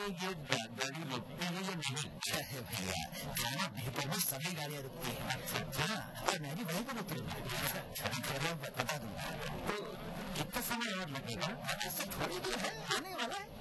ये गाड़ी रुकती है या नहीं? क्या है भैया, थाना भीतर में सभी गाड़ियाँ रुकती हैं। हाँ, और मैं भी वहीं पर उतरूंगा। बता दूंगा। तो कितना समय और लगेगा? ऐसे थोड़ी दूर है, आने वाला है।